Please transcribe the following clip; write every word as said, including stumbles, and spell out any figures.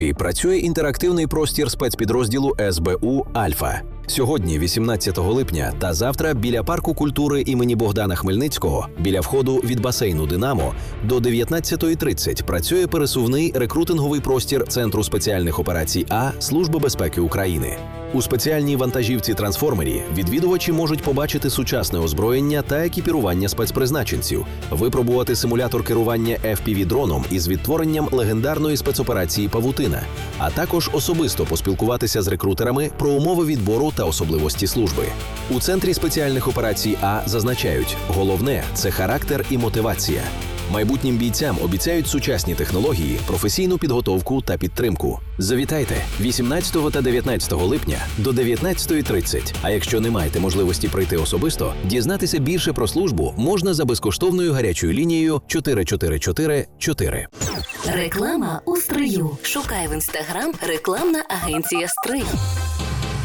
І працює інтерактивний простір спецпідрозділу ес бе у «Альфа». Сьогодні, вісімнадцятого липня, та завтра біля парку культури імені Богдана Хмельницького, біля входу від басейну «Динамо», до дев'ятнадцятої тридцять працює пересувний рекрутинговий простір Центру спеціальних операцій А Служби безпеки України. У спеціальній вантажівці-трансформері відвідувачі можуть побачити сучасне озброєння та екіпірування спецпризначенців, випробувати симулятор керування еф пі ві-дроном із відтворенням легендарної спецоперації «Павутина», а також особисто поспілкуватися з рекрутерами про умови відбору та особливості служби. У Центрі спеціальних операцій А зазначають, головне – це характер і мотивація. Майбутнім бійцям обіцяють сучасні технології, професійну підготовку та підтримку. Завітайте вісімнадцятого та дев'ятнадцятого липня до дев'ятнадцятої тридцять. А якщо не маєте можливості прийти особисто, дізнатися більше про службу можна за безкоштовною гарячою лінією чотири чотири чотири чотири. Реклама у стрию. Шукай в інстаграм рекламна агенція «Стрий».